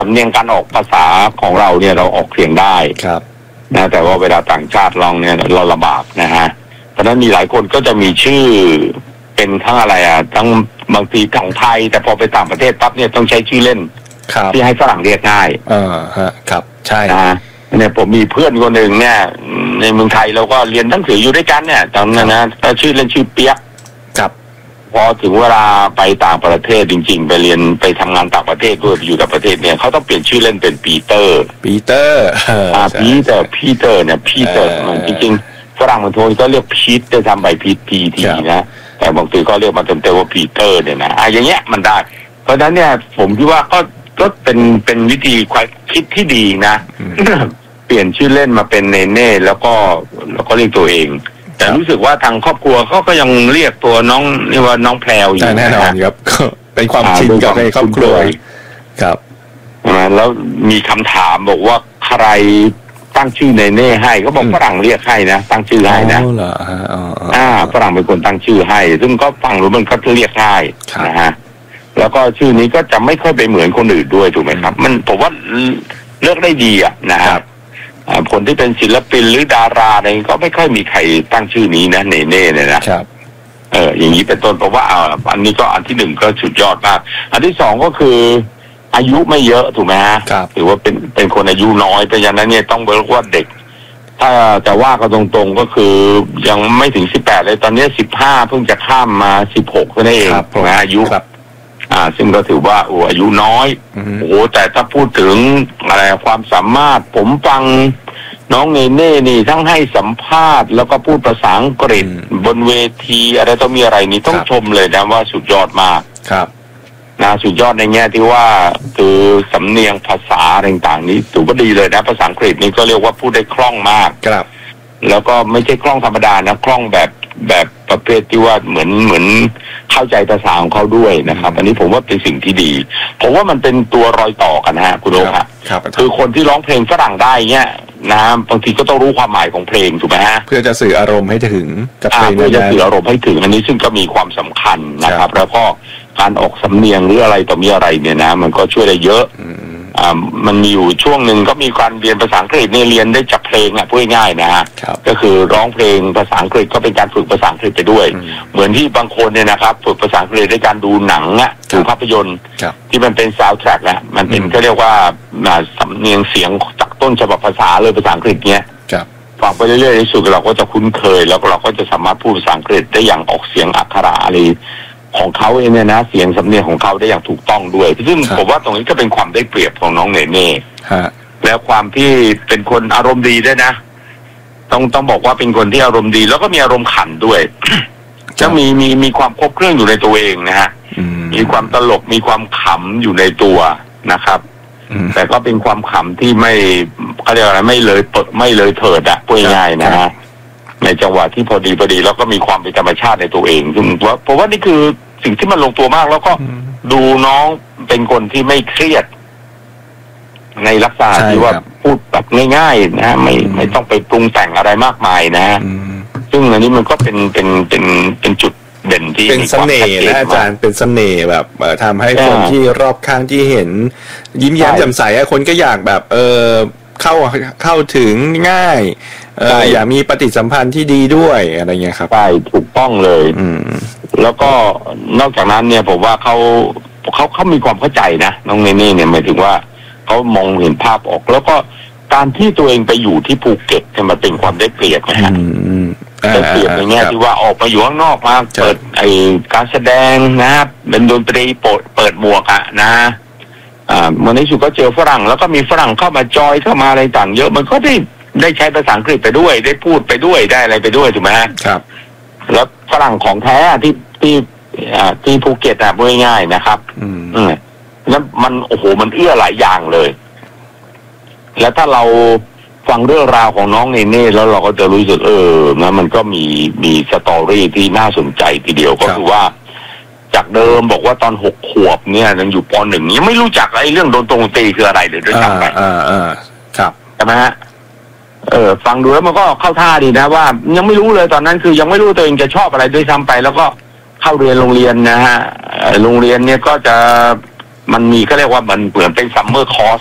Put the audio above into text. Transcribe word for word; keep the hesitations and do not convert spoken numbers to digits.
สำเนียงการออกภาษาของเราเนี่ยเราออกเสียงได้ครับนะแต่ว่าเวลาต่างชาติลองเนี่ยเราลำบากนะฮะเพราะนั้นมีหลายคนก็จะมีชื่อเป็นทั้งอะไรอ่ะทั้งบางทีของไทยแต่พอไปต่างประเทศปั๊บเนี่ยต้องใช้ชื่อเล่นที่ให้ฝรั่งเรียกง่ายอ่าฮะครับใช่นะเนี่ยผมมีเพื่อนคนหนึ่งเนี่ยในเมืองไทยเราก็เรียนหนังสืออยู่ด้วยกันเนี่ยตอนนั้นนะชื่อเล่นชื่อเปียกครับพอถึงเวลาไปต่างประเทศจริงๆไปเรียนไปทำงานต่างประเทศด้วยอยู่ต่างประเทศเนี่ยเขาต้องเปลี่ยนชื่อเล่นเป็นปีเตอร์ปีเตอร์อ่าปีเตอร์พีเตอร์เนี่ยพีเตอร์จริงๆฝรั่งบางทีก็เรียกพีทจะทำใบพีทพีทีนะแต่บางทีก็เรียกมาเต็มๆว่าปีเตอร์เนี่ยนะอ่ะอย่างเงี้ยมันได้เพราะฉะนั้นเนี่ยผมคิดว่าก็ก็เป็นเป็นวิธีความคิดที่ดีนะ เปลี่ยนชื่อเล่นมาเป็นเนเน่แล้วก็แล้วก็เรียกตัวเองแต่รู้สึกว่าทางครอบครัวเขาก็ยังเรียกตัวน้องเรียกว่าน้องแพรวอยู่แน่นอนครับเป็นความชินกับในครอบครัวครับแล้วมีคำถามบอกว่าใครตั้งชื่อเนเน่ให้เขาบอกฝรั่งเรียกให้นะตั้งชื่อให้นะอ๋อเหรอฮะอ่าฝรั่งเป็นคนตั้งชื่อให้ซึ่งก็ฟังรู้มันก็เรียกง่ายนะฮะแล้วก็ชื่อนี้ก็จะไม่ค่อยไปเหมือนคนอื่นด้วยถูกไหมครับมันผมว่าเลือกได้ดีอ่ะนะครับคนที่เป็นศิลปินหรือดาราอะไรก็ไม่ค่อยมีใครตั้งชื่อนี้นะเนเน่เนี่ยนะครับเอออย่างนี้เป็นต้นเพราะว่าอันนี้ก็อันที่หนึ่งก็สุดยอดมากอันที่สองก็คืออายุไม่เยอะถูกไหมฮะถือว่าเป็นเป็นคนอายุน้อยเพราะฉะนั้นเนี่ยต้องบอกว่าเด็กถ้าจะว่ากันตรงๆก็คือยังไม่ถึงสิบแปดเลยตอนนี้สิบห้าเพิ่งจะข้ามมาสิบหกเท่านั้นเองนะอายุอ่าซึ่งก็ถือว่าโอ้อายุน้อยโอ้แต่ถ้าพูดถึงอะไรความสามารถผมฟังน้องเนเน่นี่ทั้งให้สัมภาษณ์แล้วก็พูดภาษาอังกฤษบนเวทีอะไรต้องมีอะไรนี่ต้องชมเลยนะว่าสุดยอดมากครับนะสุดยอดในแง่ที่ว่าคือสำเนียงภาษาต่างๆนี้ถือว่าดีเลยนะภาษาอังกฤษนี่ก็เรียกว่าพูดได้คล่องมากครับแล้วก็ไม่ใช่คล่องธรรมดานะคล่องแบบแบบประเภทที่ว่าเหมือนเหมือนเข้าใจภาษาของเขาด้วยนะครับอันนี้ผมว่าเป็นสิ่งที่ดีผมว่ามันเป็นตัวรอยต่อกันนะฮะคุณโอ๊คครับคือคนที่ร้องเพลงฝรั่งได้เงี้ยนะบางทีก็ต้องรู้ความหมายของเพลงถูกไหมฮะเพื่อจะสื่ออารมณ์ให้ถึงกับเพลงเพื่อจะสื่ออารมณ์ให้ถึงอันนี้ซึ่งก็มีความสำคัญนะครับแล้วก็การออกสำเนียงหรืออะไรต่อมีอะไรเนี่ยนะมันก็ช่วยได้เยอะอ่ามันมีอยู่ช่วงหนึ่งก็มีการเรียนภาษาอังกฤษเนี่ยเรียนได้จากเพลงอ่ะพูดง่ายๆนะฮะก็คือร้องเพลงภาษาอังกฤษก็เป็นการฝึกภาษาอังกฤษไปด้วยเหมือนที่บางคนเนี่ยนะครับฝึกภาษาอังกฤษด้วยการดูหนังอ่ะดูภาพยนตร์ที่มันเป็นซาวด์แทร็กอ่ะมันเป็นก็เรียกว่าสำเนียงเสียงจากต้นฉบับภาษาเลยภาษาอังกฤษเนี้ยฟังไปเรื่อยๆในสุดเราก็จะคุ้นเคยแล้วเราก็จะสามารถพูดภาษาอังกฤษได้อย่างออกเสียงอักขระอะไรของเขาเองเนี่ยนะเสียงสำเนียงของเขาได้อย่างถูกต้องด้วยซึ่งผมว่าตรงนี้ก็เป็นความได้เปรียบของน้องเนเน่แล้วความที่เป็นคนอารมณ์ดีด้วยนะต้องต้องบอกว่าเป็นคนที่อารมณ์ดีแล้วก็มีอารมณ์ขันด้วยจะมีมีมีความครบเครื่องอยู่ในตัวเองนะฮะมีความตลกมีความขำอยู่ในตัวนะครับแต่ก็เป็นความขำที่ไม่เขาเรียกอะไรไม่เลยเปิดไม่เลยเถิดอะพูดง่ายๆนะฮะในจังหวะที่พอดีพอดีแล้วก็มีความเป็นธรรมชาติในตัวเองซึ่งว่าเพราะว่านี่คือสิ่งที่มันลงตัวมากแล้วก็ดูน้องเป็นคนที่ไม่เครียดในลักษณะที่ว่าพูดแบบง่ายๆนะไม่ไม่ต้องไปปรุงแต่งอะไรมากมายนะซึ่งอันนี้มันก็เป็นเป็นเป็นเป็นจุดเด่นที่เป็นเสน่ห์นะอาจารย์เป็นเสน่ห์แบบทำให้คนที่รอบข้างที่เห็นยิ้มแย้มแจ่มใสคนก็อยากแบบเออเข้าเข้าถึงง่ายเอออยากมีปฏิสัมพันธ์ที่ดีด้วยอะไรเงี้ยครับใช่ถูกต้องเลยอืมแล้วก็นอกจากนั้นเนี่ยผมว่าเขาเขาเขามีความเข้าใจนะน้องเนเน่เนี่ยหมายถึงว่าเขามองเห็นภาพออกแล้วก็การที่ตัวเองไปอยู่ที่ภูเก็ตเนี่ยมันเป็นความได้เปรียบนะฮะได้เปรียบในแง่ที่ว่าออกมาอยู่ข้างนอกมาเปิดไอการแสดงนะครับเป็นดนตรีเปิดเปิดหมวกอะนะอ่าวันนี้สุดก็เจอฝรั่งแล้วก็มีฝรั่งเข้ามาจอยเข้ามาอะไรต่างเยอะมันก็ได้ได้ใช้ภาษาอังกฤษไปด้วยได้พูดไปด้วยได้อะไรไปด้วยถูกไหมครับแล้วฝรั่งของแท้ที่ที่อ่าที่ภูเก็ตอะพูดง่ายๆนะครับอืมอืมแล้วมันโอ้โหมันเอื้อหลายอย่างเลยแล้วถ้าเราฟังเรื่องราวของน้องเนเน่แล้วเราก็จะรู้สึกเออนะมันก็มีมีสตอรี่ที่น่าสนใจทีเดียวก็คือว่าจากเดิมบอกว่าตอนหกขวบเนี่ยยังอยู่ปหนึ่งยังไม่รู้จักไอ้เรื่องดนตรีคืออะไรเลยด้วยซ้ำไปอ่าอ่าครับใช่ไหมฮะเออฟังดูแล้วมันก็เข้าท่าดีนะว่ายังไม่รู้เลยตอนนั้นคือยังไม่รู้ตัวเองจะชอบอะไรด้วยซ้ำไปแล้วก็เข้าเรียนโรงเรียนนะฮะโรงเรียนเนี่ยก็จะมันมีก็เรียกว่ามันเหมือนเป็นซัมเมอร์คอร์ส